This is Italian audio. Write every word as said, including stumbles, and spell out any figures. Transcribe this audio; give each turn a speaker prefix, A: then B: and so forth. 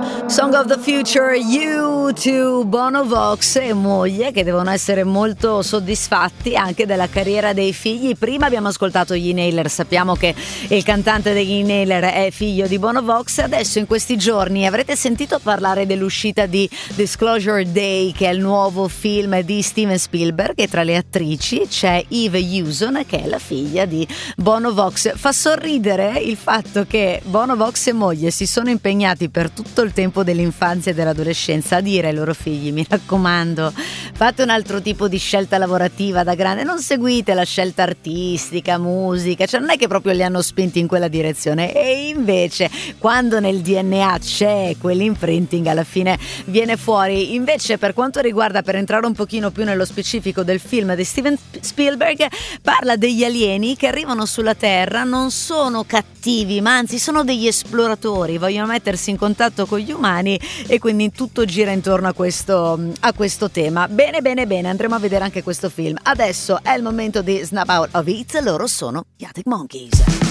A: Song of the Future, You to Bono Vox e moglie, che devono essere molto soddisfatti anche della carriera dei figli. Prima abbiamo ascoltato gli Inhaler, sappiamo che il cantante degli Inhaler è figlio di Bono Vox. Adesso in questi giorni avrete sentito parlare dell'uscita di Disclosure Day, che è il nuovo film di Steven Spielberg, e tra le attrici c'è Eve Hewson, che è la figlia di Bono Vox. Fa sorridere il fatto che Bono Vox e moglie si sono impegnati per tutto il tempo dell'infanzia e dell'adolescenza a dire ai loro figli: mi raccomando, fate un altro tipo di scelta lavorativa da grande, non seguite la scelta artistica, musica, cioè non è che proprio li hanno spinti in quella direzione. E invece quando nel D N A c'è quell'imprinting, alla fine viene fuori. Invece per quanto riguarda, per entrare un pochino più nello specifico del film di Steven Spielberg, parla degli alieni che arrivano sulla Terra, non sono cattivi ma anzi sono degli esploratori, vogliono mettersi in contatto con gli umani, e quindi tutto gira intorno a questo, a questo tema. Bene bene bene, andremo a vedere anche questo film. Adesso è il momento di Snap Out of It, loro sono gli Arctic Monkeys.